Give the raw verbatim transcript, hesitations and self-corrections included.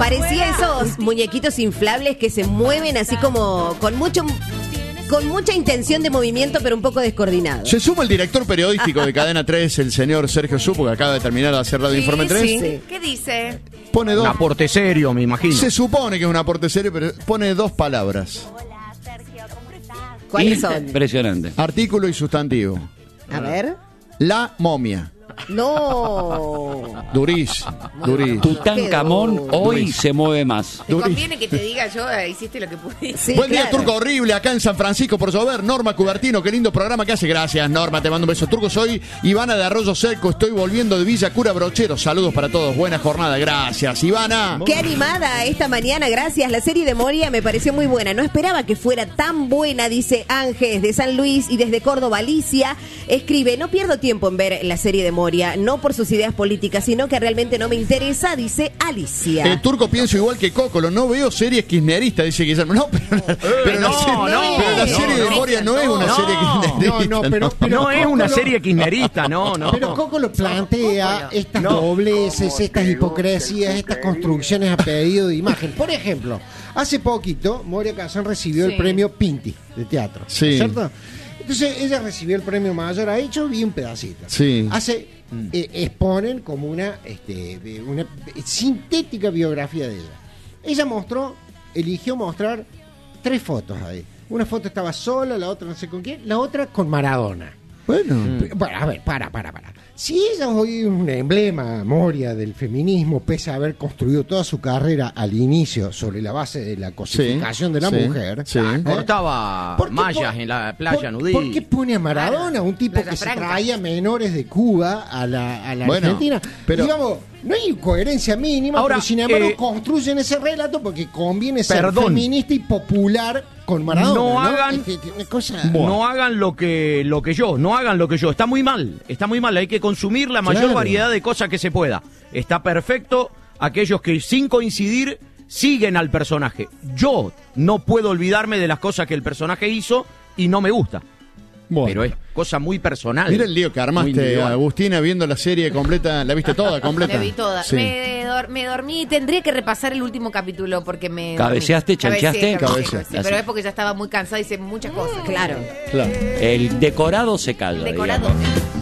Parecía esos muñequitos inflables que se mueven así como con mucho... con mucha intención de movimiento, pero un poco descoordinado. Se suma el director periodístico de Cadena tres, el señor Sergio Supo, que acaba de terminar de hacer Radio Sí, Informe tres. sí. Sí. ¿Qué dice? Pone dos. Un aporte serio, me imagino. Se supone que es un aporte serio, pero pone dos palabras. ¿Cuáles son? Impresionante. Artículo y sustantivo. A ver. La momia. No. Durísimo, durísimo. Tutankamón hoy se mueve más. ¿Te conviene que te diga yo eh, hiciste lo que pudiste? Sí, Buen día, claro. Turco horrible, acá en San Francisco por llover. Norma Cubertino, qué lindo programa que hace. Gracias, Norma, te mando un beso. Turco, soy Ivana de Arroyo Seco, estoy volviendo de Villa Cura Brochero. Saludos para todos, buena jornada, gracias, Ivana. Qué animada esta mañana, gracias. La serie de Moria me pareció muy buena. No esperaba que fuera tan buena, dice Ángel de San Luis y desde Córdoba, Alicia. Escribe, no pierdo tiempo en ver la serie de Moria, no por sus ideas políticas, sino que realmente no me interesa, dice Alicia. Eh, Turco, pienso igual que Cocolo, no veo series kirchneristas, dice Guillermo. No, pero, pero no, la serie, no, pero la no, serie no, de Moria no, es una no, serie kirchnerista. no, no, pero- pero- no es una serie kirchnerista, no, no. Pero Coco lo plantea estas dobleces, estas hipocresías, estas construcciones a pedido de imagen. Por ejemplo, hace poquito Moria Kazan recibió Sí. el premio Pinti de teatro, Sí. ¿cierto? Entonces ella recibió el premio mayor, ha hecho vi un pedacito. Sí. Hace, eh, exponen como una, este, de- una sintética biografía de ella. Ella mostró, eligió mostrar tres fotos ahí. Una foto estaba sola, la otra no sé con quién, la otra con Maradona. Bueno, Bueno, a ver, para, para, para. Si ella hoy es un emblema, Moria, del feminismo, pese a haber construido toda su carrera al inicio sobre la base de la cosificación Sí, de la sí, mujer, sí. ¿eh? Cortaba ¿Por qué mallas po- en la playa ¿por, nudista. ¿Por qué pone a Maradona, Claro, un tipo Playa que se Franca. traía menores de Cuba a la, a la Bueno, Argentina? pero- Digamos, no hay coherencia mínima, Ahora, pero sin embargo eh, construyen ese relato porque conviene ser perdón. feminista y popular con Maradona. No No, hagan- Es que- que una cosa... No hagan lo que lo que yo, no hagan lo que yo. Está muy mal, está muy mal. Hay que consumir la mayor Claro. variedad de cosas que se pueda. Está perfecto aquellos que sin coincidir siguen al personaje. Yo no puedo olvidarme de las cosas que el personaje hizo y no me gusta. bueno. Pero es cosa muy personal. Mira el lío que muy armaste, individual. Agustina, viendo la serie completa. ¿La viste toda, completa? La vi toda. Sí. Me, dor- me dormí. Tendría que repasar el último capítulo porque me. ¿Cabeceaste, dormí. chancheaste? Cabeceé, cabeceé, Cabeceé. cabeceé, pero es porque ya estaba muy cansada y hice muchas cosas. Claro. Claro. El decorado se calla. Decorado. digamos.